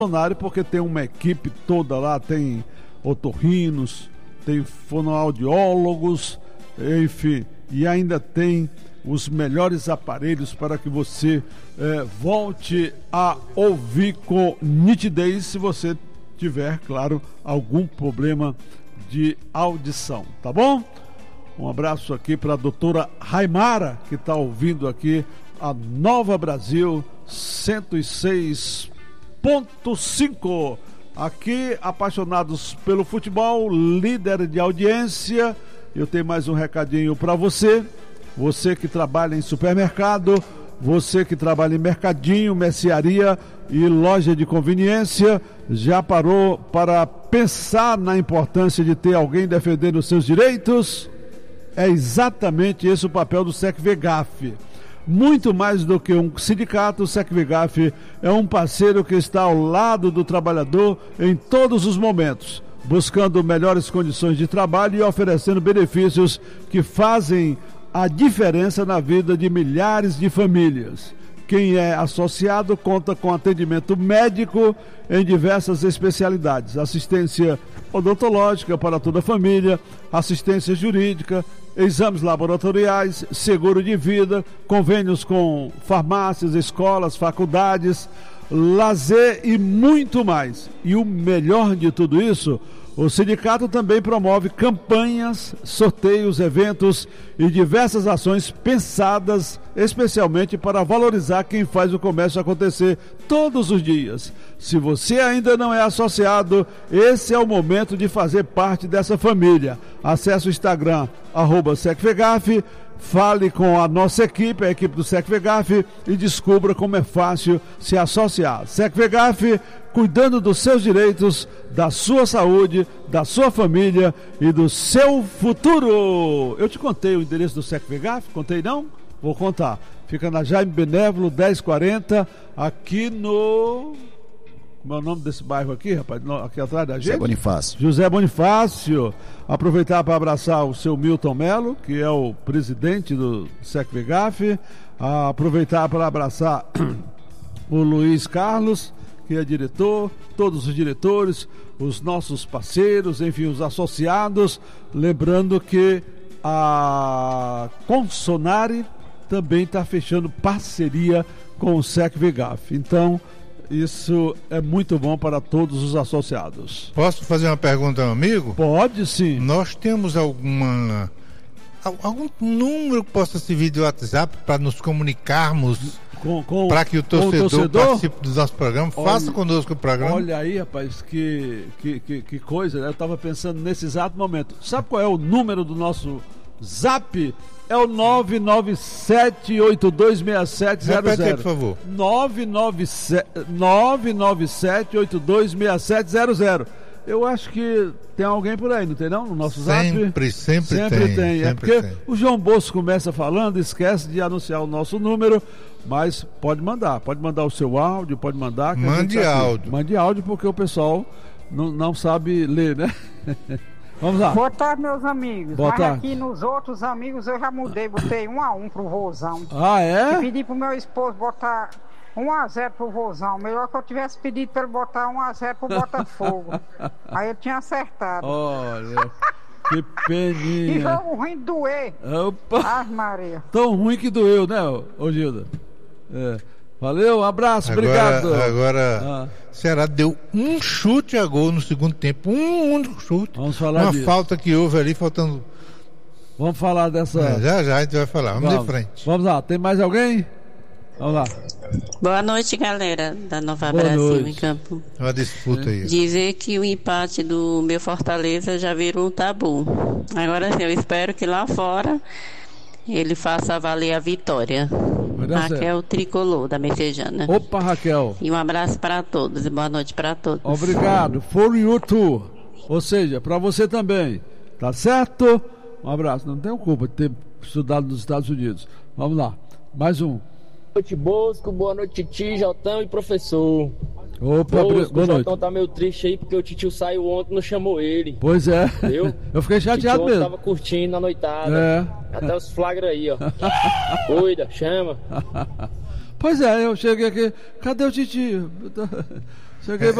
porque tem uma equipe toda lá, tem otorrinos, tem fonoaudiólogos, enfim, e ainda tem os melhores aparelhos para que você volte a ouvir com nitidez, se você tiver, claro, algum problema de audição, tá bom? Um abraço aqui para a doutora Raimara, que está ouvindo aqui a Nova Brasil 106.5. Aqui, apaixonados pelo futebol, líder de audiência. Eu tenho mais um recadinho para você. Você que trabalha em supermercado, você que trabalha em mercadinho, mercearia e loja de conveniência, já parou para pensar na importância de ter alguém defendendo os seus direitos? É exatamente esse o papel do SECVEGAF. Muito mais do que um sindicato, o SECVEGAF é um parceiro que está ao lado do trabalhador em todos os momentos, buscando melhores condições de trabalho e oferecendo benefícios que fazem a diferença na vida de milhares de famílias. Quem é associado conta com atendimento médico em diversas especialidades, assistência odontológica para toda a família, assistência jurídica, exames laboratoriais, seguro de vida, convênios com farmácias, escolas, faculdades, lazer e muito mais. E o melhor de tudo isso, o sindicato também promove campanhas, sorteios, eventos e diversas ações pensadas especialmente para valorizar quem faz o comércio acontecer todos os dias. Se você ainda não é associado, esse é o momento de fazer parte dessa família. Acesse o Instagram, @SECVEGAF, fale com a nossa equipe, a equipe do SECVEGAF, e descubra como é fácil se associar. SECVEGAF, cuidando dos seus direitos, da sua saúde, da sua família e do seu futuro. Eu te contei o endereço do SECVEGAF? Contei não? Vou contar. Fica na Jaime Benévolo, 1040, aqui no... Como é o nome desse bairro aqui, rapaz? Aqui atrás da gente? José Bonifácio. José Bonifácio. Aproveitar para abraçar o seu Milton Melo, que é o presidente do SECVEGAF. Aproveitar para abraçar o Luiz Carlos, que é diretor, todos os diretores, os nossos parceiros, enfim, os associados. Lembrando que a Consonare também está fechando parceria com o SECVEGAF. Então, isso é muito bom para todos os associados. Posso fazer uma pergunta ao amigo? Pode sim. Nós temos algum número que possa servir de WhatsApp para nos comunicarmos, para que o torcedor participe do nosso programa? Faça conosco o programa. Olha aí, rapaz, que coisa, né? Eu estava pensando nesse exato momento. Sabe qual é o número do nosso Zap? É o 997-826700. Repete aí, por favor. 997-826700. Eu acho que tem alguém por aí, não tem não? No nosso Zap? Sempre tem. É porque o João Bosco começa falando, esquece de anunciar o nosso número, mas pode mandar o seu áudio, pode mandar. Mande áudio. Mande áudio, porque o pessoal não sabe ler, né? Vamos lá. Boa tarde, meus amigos. Boa tarde. Aqui nos outros amigos eu já mudei, botei 1-1 pro Vozão. Ah, é? E pedi pro meu esposo botar 1-0 pro Vozão. Melhor que eu tivesse pedido pra ele botar 1-0 pro Botafogo. Aí eu tinha acertado. Olha, que peninha. E jogo ruim de doer. Opa! Ah, Maria. Tão ruim que doeu, né, ô Gilda? Valeu, um abraço, obrigado. Agora, Ceará deu um chute a gol no segundo tempo, um único chute. Vamos falar disso. Falta que houve ali, faltando... Vamos falar dessa... Já a gente vai falar, vamos de frente. Vamos lá, tem mais alguém? Vamos lá. Boa noite, galera da Nova Boa Brasil noite. em campo. Uma disputa aí. Dizer que o empate do meu Fortaleza já virou um tabu. Agora sim, eu espero que lá fora ele faça valer a vitória. Raquel Tricolor, da Messejana. Opa, Raquel. E um abraço para todos e boa noite para todos. Obrigado. For you too. Ou seja, para você também. Tá certo? Um abraço. Não tenho culpa de ter estudado nos Estados Unidos. Vamos lá. Mais um. Boa noite, Bosco. Boa noite, Titi, Jotão e professor. Opa, Bosco, boa o noite. Jotão tá meio triste aí porque o Titio saiu ontem e não chamou ele. Pois é. Entendeu? Eu fiquei chateado mesmo. Tava curtindo a noitada. Até os flagra aí, ó. Cuida, chama. Pois é, eu cheguei aqui. Cadê o Titio? Cheguei